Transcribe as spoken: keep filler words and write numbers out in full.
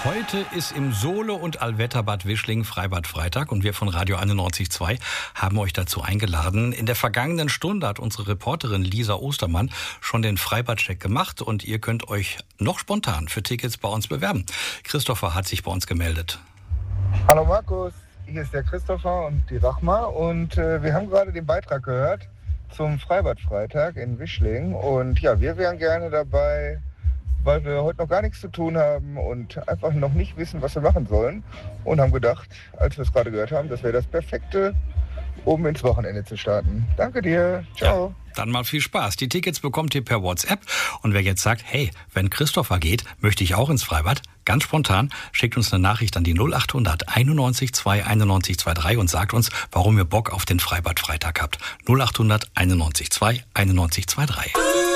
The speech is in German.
Heute ist im Sole- und Allwetterbad Wischling Freibad Freitag und wir von Radio einundneunzig Komma zwei haben euch dazu eingeladen. In der vergangenen Stunde hat unsere Reporterin Lisa Ostermann schon den Freibadcheck gemacht und ihr könnt euch noch spontan für Tickets bei uns bewerben. Christopher hat sich bei uns gemeldet. Hallo Markus, hier ist der Christopher und die Rachma und äh, wir haben gerade den Beitrag gehört zum Freibad Freitag in Wischling und ja, wir wären gerne dabei, weil wir heute noch gar nichts zu tun haben und einfach noch nicht wissen, was wir machen sollen. Und haben gedacht, als wir es gerade gehört haben, das wäre das Perfekte, um ins Wochenende zu starten. Danke dir. Ciao. Ja, dann mal viel Spaß. Die Tickets bekommt ihr per WhatsApp. Und wer jetzt sagt, hey, wenn Christopher geht, möchte ich auch ins Freibad, ganz spontan, schickt uns eine Nachricht an die null acht hundert einundneunzig zwei einundneunzig dreiundzwanzig und sagt uns, warum ihr Bock auf den Freibad Freitag habt. null acht hundert einundneunzig zwei einundneunzig dreiundzwanzig.